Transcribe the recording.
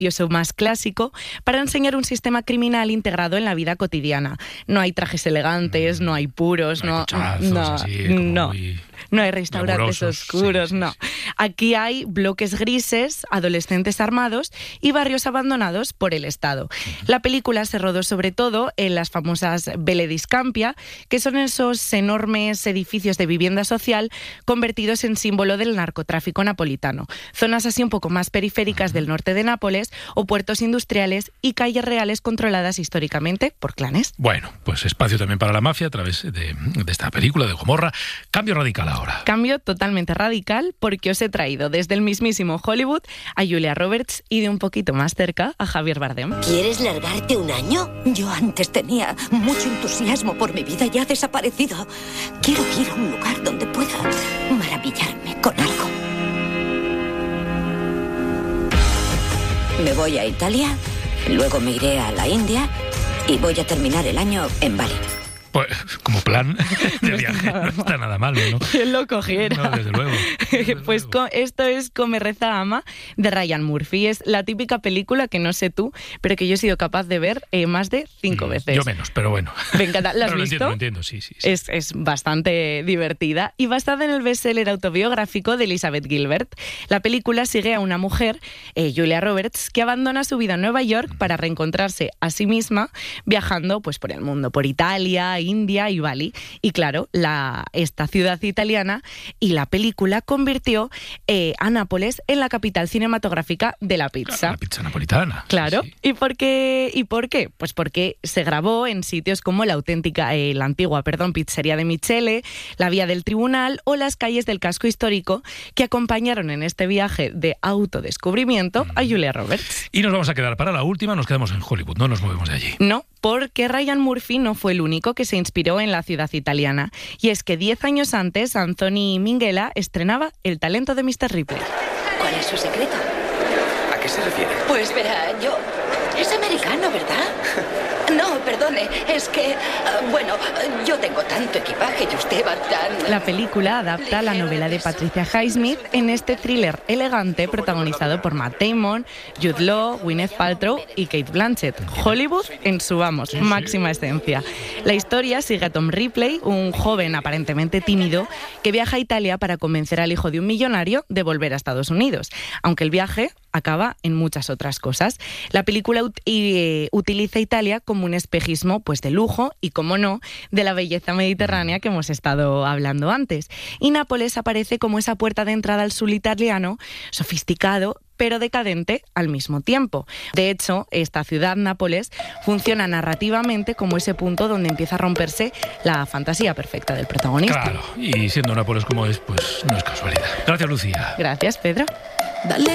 más clásico para enseñar un sistema criminal integrado en la vida cotidiana. No hay trajes elegantes, no hay puros, no hay restaurantes oscuros, no. Aquí hay bloques grises, adolescentes armados y barrios abandonados por el Estado. La película se rodó sobre todo en las famosas Belle di Scampia, que son esos enormes edificios de vivienda social convertidos en símbolo del narcotráfico napolitano. Zonas así un poco más periféricas del norte de Nápoles o puertos industriales y calles reales controladas históricamente por clanes. Bueno, pues espacio también para la mafia a través de esta película de Gomorra. Cambio radical ahora. Cambio totalmente radical porque os he traído desde el mismísimo Hollywood a Julia Roberts y de un poquito más cerca a Javier Bardem. ¿Quieres largarte un año? Yo antes tenía mucho entusiasmo por mi vida, ya ha desaparecido. Quiero ir a un lugar donde pueda maravillarme con algo. Me voy a Italia, luego me iré a la India y voy a terminar el año en Bali. Pues como plan de viaje no está nada mal, ¿no? ¿Quién lo cogiera? No, desde luego. Pues esto es Come, Reza, Ama de Ryan Murphy. Es la típica película que no sé tú, pero que yo he sido capaz de ver más de 5 veces. Yo menos, pero bueno. Me encanta. ¿La has visto? Lo entiendo, sí. Es bastante divertida y basada en el bestseller autobiográfico de Elizabeth Gilbert. La película sigue a una mujer, Julia Roberts, que abandona su vida en Nueva York para reencontrarse a sí misma viajando pues, por el mundo, por Italia, India y Bali. Y claro, esta ciudad italiana y la película convirtió a Nápoles en la capital cinematográfica de la pizza. Claro, la pizza napolitana. Claro. Sí. ¿Y por qué? Pues porque se grabó en sitios como la antigua pizzería de Michele, la Vía del Tribunal o las calles del casco histórico que acompañaron en este viaje de autodescubrimiento a Julia Roberts. Y nos vamos a quedar para la última, nos quedamos en Hollywood, no nos movemos de allí. No, porque Ryan Murphy no fue el único que se inspiró en la ciudad italiana. Y es que 10 años antes, Anthony Minghella estrenaba El talento de Mr. Ripley. ¿Cuál es su secreto? ¿A qué se refiere? Pues verá, es americano, ¿verdad? No, perdone, es que, yo tengo tanto equipaje y usted va tan... La película adapta la novela de Patricia Highsmith en este thriller elegante protagonizado por Matt Damon, Jude Law, Gwyneth Paltrow y Kate Blanchett. Hollywood en su, máxima esencia. La historia sigue a Tom Ripley, un joven aparentemente tímido que viaja a Italia para convencer al hijo de un millonario de volver a Estados Unidos, aunque el viaje acaba en muchas otras cosas. La película utiliza Italia como un espejismo pues de lujo y, como no, de la belleza mediterránea que hemos estado hablando antes. Y Nápoles aparece como esa puerta de entrada al sur italiano, sofisticado pero decadente al mismo tiempo. De hecho, esta ciudad, Nápoles, funciona narrativamente como ese punto donde empieza a romperse la fantasía perfecta del protagonista. Claro, y siendo Nápoles como es, pues no es casualidad. Gracias, Lucía. Gracias, Pedro. Dale.